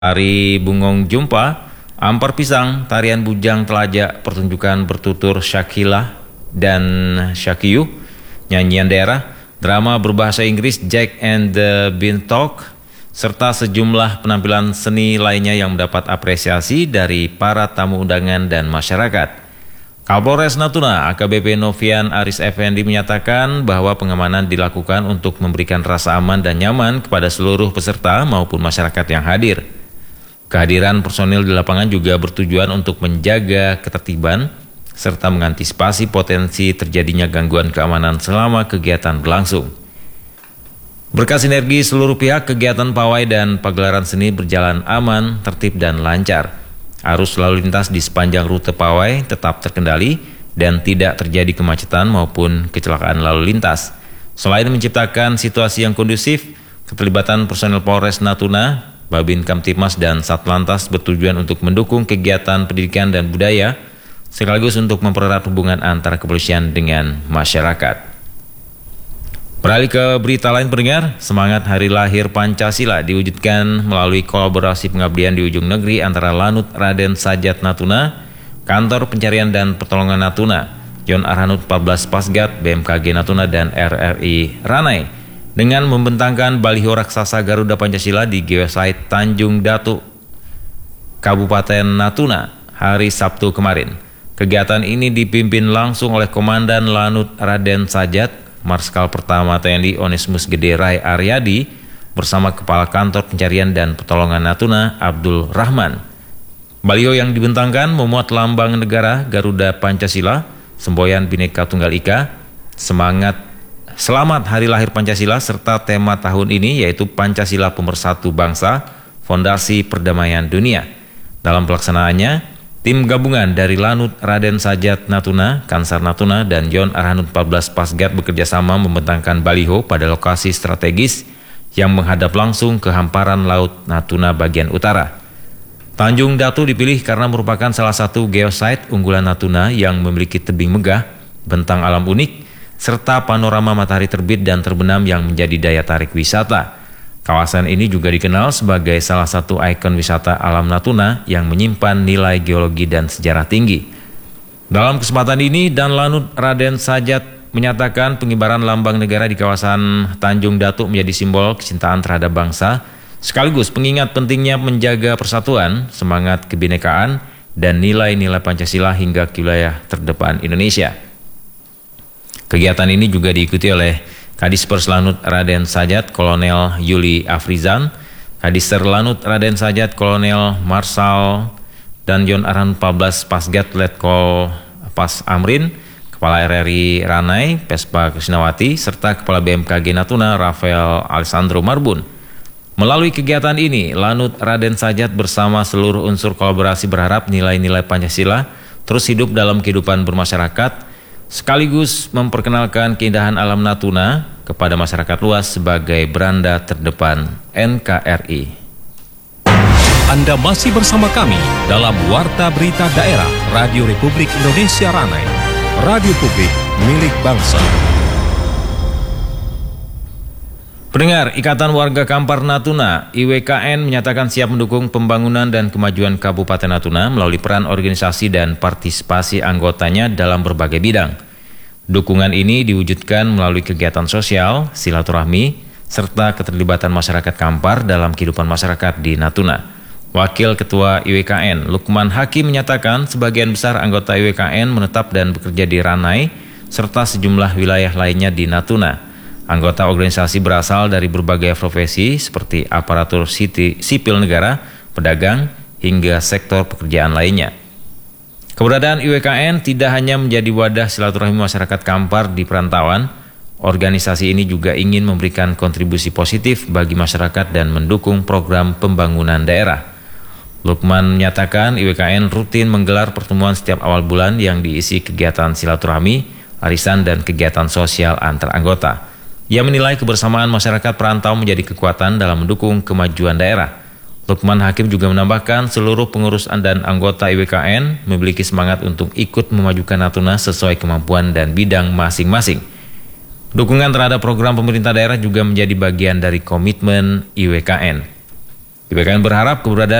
Tari Bungong Jumpa, Ampar Pisang, Tarian Bujang Telajak, pertunjukan bertutur Syakilah dan Syakiyu, nyanyian daerah, drama berbahasa Inggris Jack and the Beanstalk, serta sejumlah penampilan seni lainnya yang mendapat apresiasi dari para tamu undangan dan masyarakat. Kapolres Natuna AKBP Novian Aris Effendi menyatakan bahwa pengamanan dilakukan untuk memberikan rasa aman dan nyaman kepada seluruh peserta maupun masyarakat yang hadir. Kehadiran personil di lapangan juga bertujuan untuk menjaga ketertiban serta mengantisipasi potensi terjadinya gangguan keamanan selama kegiatan berlangsung. Berkat sinergi seluruh pihak, kegiatan pawai dan pagelaran seni berjalan aman, tertib dan lancar. Arus lalu lintas di sepanjang rute pawai tetap terkendali dan tidak terjadi kemacetan maupun kecelakaan lalu lintas. Selain menciptakan situasi yang kondusif, keterlibatan personel Polres Natuna, Babin Kamtipmas dan Satlantas bertujuan untuk mendukung kegiatan pendidikan dan budaya, sekaligus untuk mempererat hubungan antara kepolisian dengan masyarakat. Beralih ke berita lain pendengar, semangat Hari Lahir Pancasila diwujudkan melalui kolaborasi pengabdian di ujung negeri antara Lanut Raden Sajat Natuna, Kantor Pencarian dan Pertolongan Natuna, Yon Arhanud 14 Pasgat, BMKG Natuna dan RRI Ranai, dengan membentangkan baliho raksasa Garuda Pancasila di geosite Tanjung Datu, Kabupaten Natuna, hari Sabtu kemarin. Kegiatan ini dipimpin langsung oleh Komandan Lanut Raden Sajat, Marskal Pertama TNI Onesmus Gede Rai Aryadi, bersama Kepala Kantor Pencarian dan Pertolongan Natuna, Abdul Rahman. Baliho yang dibentangkan memuat lambang negara Garuda Pancasila, semboyan Bhinneka Tunggal Ika, Selamat Hari Lahir Pancasila, serta tema tahun ini yaitu Pancasila Pemersatu Bangsa, Fondasi Perdamaian Dunia. Dalam pelaksanaannya, tim gabungan dari Lanut Raden Sajat Natuna, Kansar Natuna, dan Yon Arhanud 14 Pasgat bekerjasama membentangkan baliho pada lokasi strategis yang menghadap langsung ke hamparan Laut Natuna bagian utara. Tanjung Datu dipilih karena merupakan salah satu geosite unggulan Natuna yang memiliki tebing megah, bentang alam unik, serta panorama matahari terbit dan terbenam yang menjadi daya tarik wisata. Kawasan ini juga dikenal sebagai salah satu ikon wisata alam Natuna yang menyimpan nilai geologi dan sejarah tinggi. Dalam kesempatan ini, Dan Lanut Raden Sajat menyatakan pengibaran lambang negara di kawasan Tanjung Datu menjadi simbol kecintaan terhadap bangsa, sekaligus pengingat pentingnya menjaga persatuan, semangat kebinekaan, dan nilai-nilai Pancasila hingga ke wilayah terdepan Indonesia. Kegiatan ini juga diikuti oleh Kadispers Lanut Raden Sajat Kolonel Yuli Afrizan, Kadister Lanut Raden Sajat Kolonel Marsal dan Yon Arhanud 14 Pasgat Letkol Pas Amrin, Kepala RRI Ranai Pespa Krisnawati, serta Kepala BMKG Natuna Rafael Alessandro Marbun. Melalui kegiatan ini, Lanut Raden Sajat bersama seluruh unsur kolaborasi berharap nilai-nilai Pancasila terus hidup dalam kehidupan bermasyarakat, sekaligus memperkenalkan keindahan alam Natuna kepada masyarakat luas sebagai beranda terdepan NKRI. Anda masih bersama kami dalam Warta Berita Daerah Radio Republik Indonesia Ranai, radio publik milik bangsa. Pendengar, Ikatan Warga Kampar Natuna IWKN menyatakan siap mendukung pembangunan dan kemajuan Kabupaten Natuna melalui peran organisasi dan partisipasi anggotanya dalam berbagai bidang. Dukungan ini diwujudkan melalui kegiatan sosial, silaturahmi, serta keterlibatan masyarakat Kampar dalam kehidupan masyarakat di Natuna. Wakil Ketua IWKN Lukman Hakim menyatakan sebagian besar anggota IWKN menetap dan bekerja di Ranai serta sejumlah wilayah lainnya di Natuna. Anggota organisasi berasal dari berbagai profesi seperti aparatur sipil negara, pedagang, hingga sektor pekerjaan lainnya. Keberadaan IWKN tidak hanya menjadi wadah silaturahmi masyarakat Kampar di perantauan, organisasi ini juga ingin memberikan kontribusi positif bagi masyarakat dan mendukung program pembangunan daerah. Lukman menyatakan IWKN rutin menggelar pertemuan setiap awal bulan yang diisi kegiatan silaturahmi, arisan, dan kegiatan sosial antar anggota. Ia menilai kebersamaan masyarakat perantau menjadi kekuatan dalam mendukung kemajuan daerah. Lukman Hakim juga menambahkan seluruh pengurus dan anggota IWKN memiliki semangat untuk ikut memajukan Natuna sesuai kemampuan dan bidang masing-masing. Dukungan terhadap program pemerintah daerah juga menjadi bagian dari komitmen IWKN. IPKN berharap keberadaan